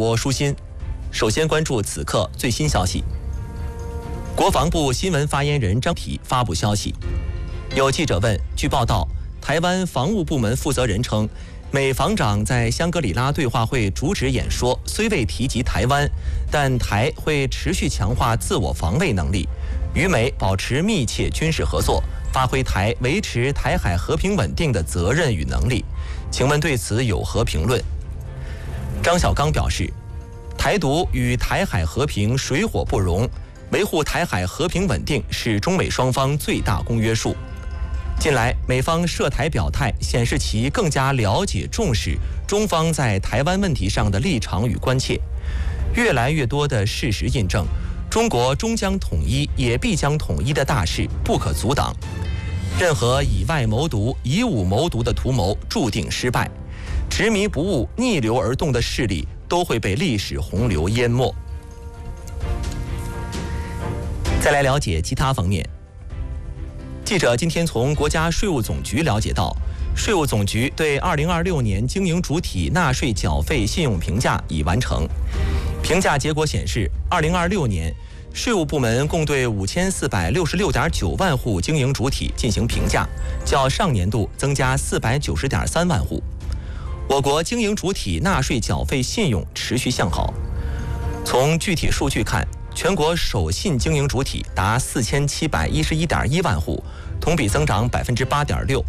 播舒心。首先关注此刻最新消息。国防部新闻发言人张体发布消息，有记者问，据报道，台湾防务部门负责人称，美防长在香格里拉对话会主旨演说虽未提及台湾，但台会持续强化自我防卫能力，与美保持密切军事合作，发挥台维持台海和平稳定的责任与能力。请问对此有何评论？张晓刚表示，台独与台海和平水火不容，维护台海和平稳定是中美双方最大公约数。近来，美方涉台表态显示其更加了解重视中方在台湾问题上的立场与关切。越来越多的事实印证，中国终将统一，也必将统一的大势不可阻挡。任何以外谋独、以武谋独的图谋注定失败，执迷不悟、逆流而动的势力都会被历史洪流淹没。再来了解其他方面。记者今天从国家税务总局了解到，税务总局对2026年经营主体纳税缴费信用评价已完成。评价结果显示，2026年税务部门共对5466.9万户经营主体进行评价，较上年度增加490.3万户。我国经营主体纳税缴费信用持续向好。从具体数据看，全国首信经营主体达4711.1万户，同比增长8.6%。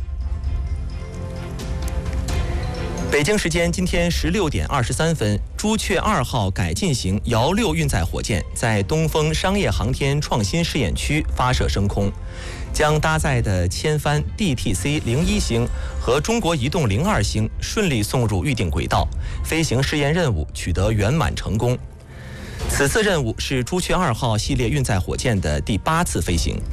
北京时间今天16点23分，朱雀2号改进型遥6运载火箭在东风商业航天创新试验区发射升空，将搭载的千帆 DTC-01 星和中国移动02星顺利送入预定轨道，飞行试验任务取得圆满成功。此次任务是朱雀2号系列运载火箭的第8次飞行。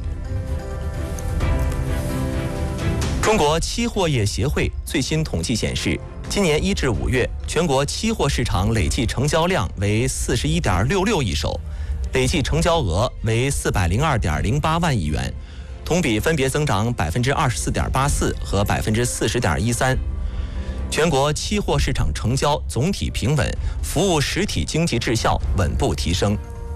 中国期货业协会最新统计显示，今年1至5月，全国期货市场累计成交量为41.66亿手，累计成交额为402.08万亿元，同比分别增长24.84%和40.13%。全国期货市场成交总体平稳，服务实体经济质效稳步提升。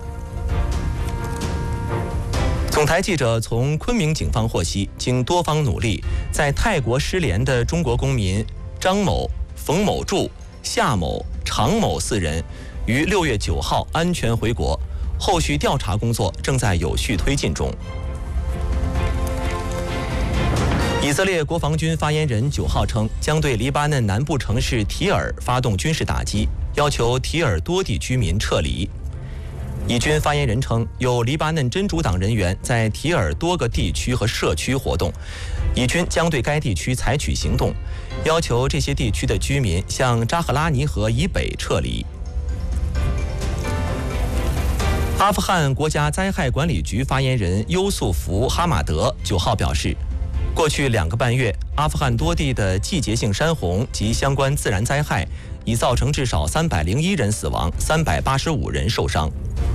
总台记者从昆明警方获悉，经多方努力，在泰国失联的中国公民张某、冯某柱、夏某、常某4人于6月9号安全回国，后续调查工作正在有序推进中。以色列国防军发言人9号称，将对黎巴嫩南部城市提尔发动军事打击，要求提尔多地居民撤离。以军发言人称，有黎巴嫩真主党人员在提尔多个地区和社区活动，以军将对该地区采取行动，要求这些地区的居民向扎赫拉尼河以北撤离。阿富汗国家灾害管理局发言人优素福·哈马德9号表示，过去2个半月，阿富汗多地的季节性山洪及相关自然灾害已造成至少301人死亡，385人受伤。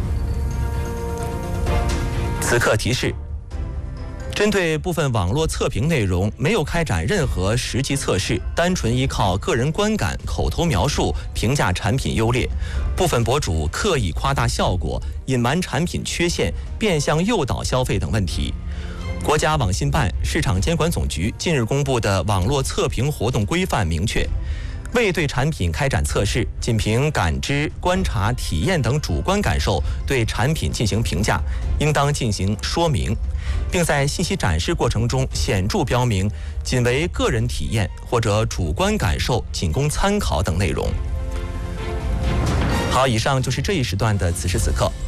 此刻提示：针对部分网络测评内容没有开展任何实际测试，单纯依靠个人观感、口头描述评价产品优劣，部分博主刻意夸大效果、隐瞒产品缺陷、变相诱导消费等问题，国家网信办、市场监管总局近日公布的网络测评活动规范明确，未对产品开展测试，仅凭感知、观察、体验等主观感受对产品进行评价，应当进行说明，并在信息展示过程中显著标明仅为个人体验或者主观感受，仅供参考等内容。好，以上就是这一时段的此时此刻。